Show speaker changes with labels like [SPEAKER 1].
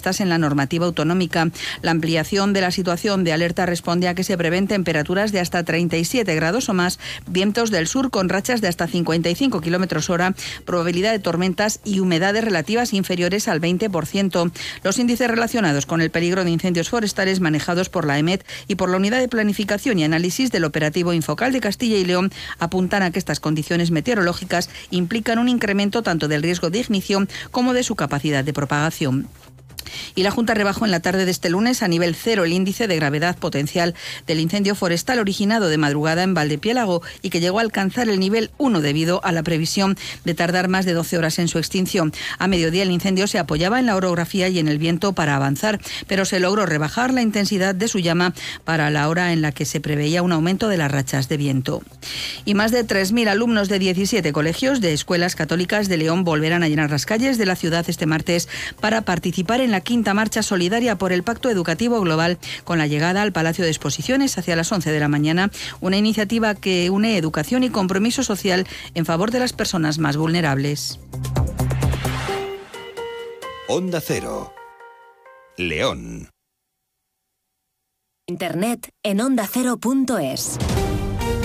[SPEAKER 1] previstas en la normativa autonómica. La ampliación de la situación de alerta responde a que se prevén temperaturas de hasta 37 grados o más, vientos del sur con rachas de hasta 55 km/h, probabilidad de tormentas y humedades relativas inferiores al 20%. Los índices relacionados con el peligro de incendios forestales manejados por la EMET y por la Unidad de Planificación y Análisis del Operativo Infocal de Castilla y León apuntan a que estas condiciones meteorológicas implican un incremento tanto del riesgo de ignición como de su capacidad de propagación. Y la Junta rebajó en la tarde de este lunes a nivel 0 el índice de gravedad potencial del incendio forestal originado de madrugada en Valdepiélago y que llegó a alcanzar el nivel 1 debido a la previsión de tardar más de 12 horas en su extinción. A mediodía el incendio se apoyaba en la orografía y en el viento para avanzar, pero se logró rebajar la intensidad de su llama para la hora en la que se preveía un aumento de las rachas de viento. Y más de 3.000 alumnos de 17 colegios de escuelas católicas de León volverán a llenar las calles de la ciudad este martes para participar en la quinta marcha solidaria por el Pacto Educativo Global, con la llegada al Palacio de Exposiciones hacia las 11 de la mañana, una iniciativa que une educación y compromiso social en favor de las personas más vulnerables.
[SPEAKER 2] Onda Cero, León.
[SPEAKER 3] Internet en ondacero.es.